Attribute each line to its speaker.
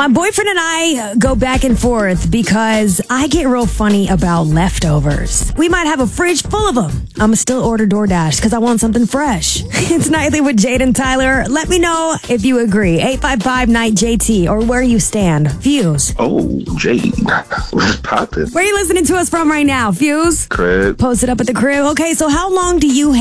Speaker 1: My boyfriend and I go back and forth because I get real funny about leftovers. We might have a fridge full of them. I'ma still order DoorDash because I want something fresh. It's Nightly with Jade and Tyler. Let me know if you agree. 855-NIGHT or where you stand. Fuse.
Speaker 2: Oh, Jade. What's poppin'?
Speaker 1: Where are you listening to us from right now, Fuse?
Speaker 2: Crib.
Speaker 1: Posted up at the crib. Okay, so how long do you